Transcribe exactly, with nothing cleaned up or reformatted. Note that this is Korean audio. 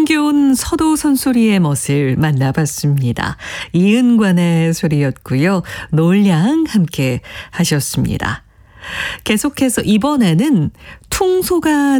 흥겨운 서도 선소리의 멋을 만나봤습니다. 이은관의 소리였고요. 노을양 함께 하셨습니다. 계속해서 이번에는 퉁소가